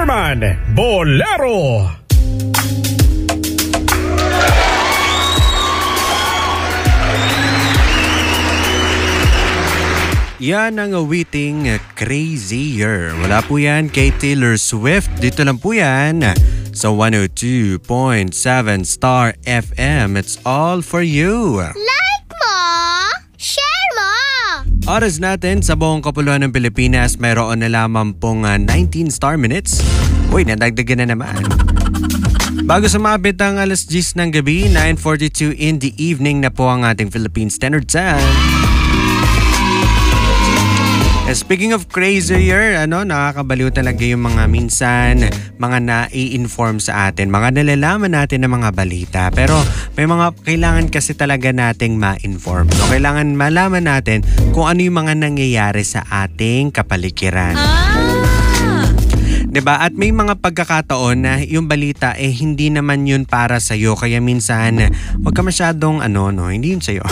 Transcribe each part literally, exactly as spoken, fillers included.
naman, Bolero. Yan ang awiting Crazier. Wala po yan kay Taylor Swift. Dito lang po yan sa one oh two point seven Star F M. It's all for you. Like mo! Share mo! Oras natin sa buong kapuluan ng Pilipinas, mayroon na lamang pong uh, nineteen star minutes. Uy, nadagdagan na naman. Bago sumabit ang alas diyes ng gabi, nine forty-two in the evening na po ang ating Philippine Standard Time. Speaking of crazier, ano, nakakabaliw talaga yung mga minsan, mga nai-inform sa atin, mga nalalaman natin ng mga balita. Pero may mga kailangan kasi talaga nating ma-inform. So, kailangan malaman natin kung ano yung mga nangyayari sa ating kapaligiran. Ah! Diba? At may mga pagkakataon na yung balita eh hindi naman yun para sa'yo. Kaya minsan, wag ka masyadong ano, no? Hindi yun sa'yo.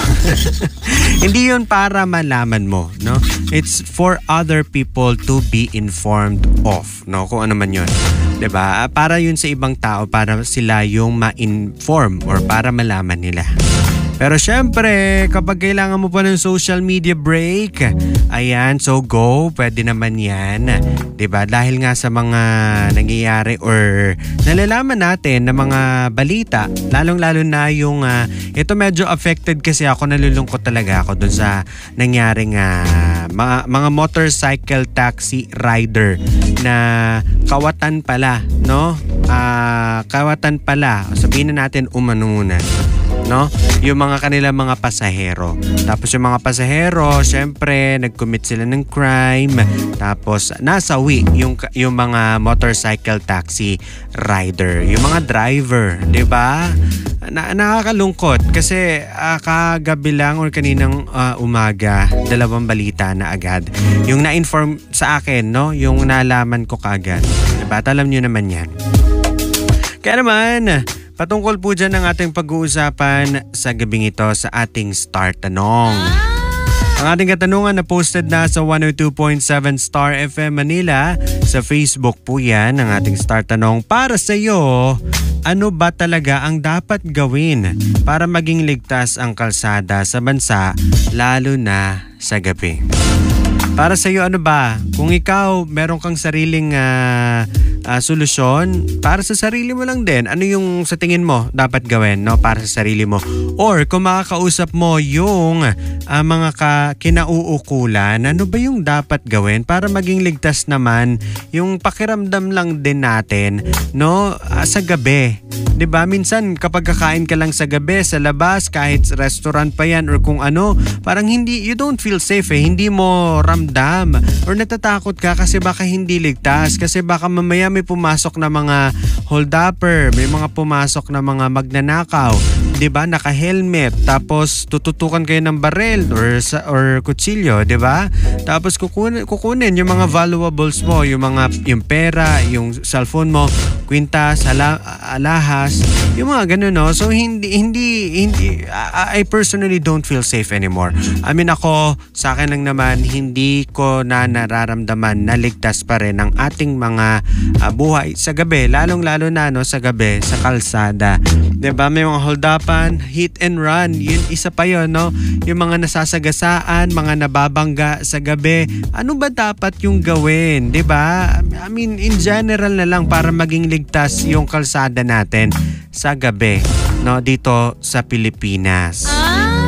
Hindi yun para malaman mo, no? It's for other people to be informed of, no? Kung ano man yun. Diba? Para yun sa ibang tao, para sila yung ma-inform or para malaman nila. Pero syempre, kapag kailangan mo pa ng social media break, ayan, so go, pwede naman yan. Diba? Dahil nga sa mga nangyayari or nalalaman natin na mga balita, lalong-lalo na yung, uh, ito medyo affected kasi ako, nalulungkot talaga ako dun sa nangyaring uh, mga, mga motorcycle taxi rider na kawatan pala, no? Uh, kawatan pala, sabihin na natin umano muna. No? Yung mga kanila mga pasahero. Tapos yung mga pasahero, syempre, nag-commit sila ng crime. Tapos nasawi yung, yung mga motorcycle taxi rider. Yung mga driver, di ba? Na, nakakalungkot kasi uh, kagabi lang or kaninang uh, umaga, dalawang balita na agad. Yung na-inform sa akin, no? Yung nalaman ko kaagad. Diba? Alam nyo naman yan. Kaya naman, patungkol po dyan ang ating pag-uusapan sa gabing ito sa ating Star Tanong. Ang ating katanungan na posted na sa one oh two point seven Star F M Manila. Sa Facebook po yan ang ating Star Tanong. Para sa iyo, ano ba talaga ang dapat gawin para maging ligtas ang kalsada sa bansa, lalo na sa gabi? Para sa iyo, ano ba? Kung ikaw meron kang sariling uh, uh, solusyon, para sa sarili mo lang din, ano yung sa tingin mo dapat gawin, no? Para sa sarili mo. Or kung makakausap mo yung uh, mga ka- kinauukulan, ano ba yung dapat gawin para maging ligtas naman yung pakiramdam lang din natin, no? Uh, sa gabi. 'Di ba? Minsan kapag kakain ka lang sa gabi sa labas, kahit restaurant pa yan or kung ano, parang hindi, you don't feel safe eh. Hindi mo ramdam or natatakot ka kasi baka hindi ligtas, kasi baka mamaya may pumasok na mga hold-upper, may mga pumasok na mga magnanakaw, 'di ba? Naka-helmet, tapos tututukan kayo ng barel or sa or kutsilyo, 'di ba? Tapos kukunin kukunin yung mga valuables mo, yung mga yung pera, yung cellphone mo, kwintas, ala, alahas, yung mga ganun, no? So hindi hindi hindi I, I personally don't feel safe anymore. I mean ako, sa akin lang naman, hindi ko na nararamdaman na ligtas pa rin ang ating mga uh, buhay sa gabi, lalong-lalo na no sa gabi sa kalsada. 'Di ba? May mga hold-upan, hit and run. Yun isa pa 'yon, no? Yung mga nasasagasaan, mga nababangga sa gabi. Ano ba dapat yung gawin, 'di ba? I mean, in general na lang para maging ligtas yung kalsada natin sa gabi, no, dito sa Pilipinas. Ah!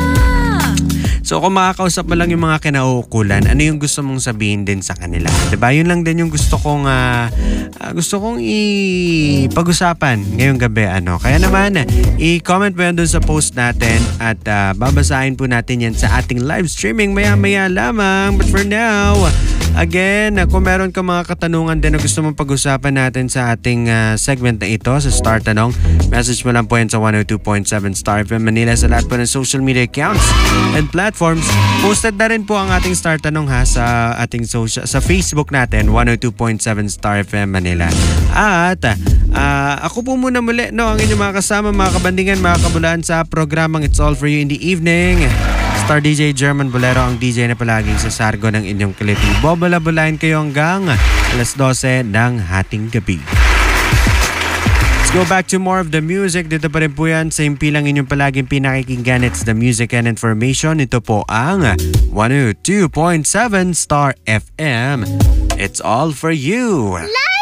So kung makakausap mo lang yung mga kinauukulan, ano yung gusto mong sabihin din sa kanila? Diba? Yun lang din yung gusto kong uh, uh, gusto kong i-pag-usapan ngayong gabi. Ano? Kaya naman, i-comment mo yan dun sa post natin at uh, babasahin po natin yan sa ating live streaming maya-maya lamang. But for now, again, kung meron ka mga katanungan din na gusto mong pag-usapan natin sa ating uh, segment na ito, sa Star Tanong, message mo lang po yan sa one oh two point seven Star F M Manila sa lahat po ng social media accounts and platforms. Posted na rin po ang ating Star Tanong ha sa ating social, sa Facebook natin, one oh two point seven Star F M Manila. At uh, ako po muna muli, no, ang inyong mga kasama, mga kabandingan, mga kabulaan sa programang It's All For You in the Evening. Star D J German Bolero, ang D J na palaging sa sargo ng inyong kiliti. Bobalabulain kayo hanggang alas dose ng hating gabi. Let's go back to more of the music. Dito pa rin po yan sa impilang inyong palaging pinakikinggan. It's the music and information. Ito po ang one oh two point seven Star F M. It's all for you. Live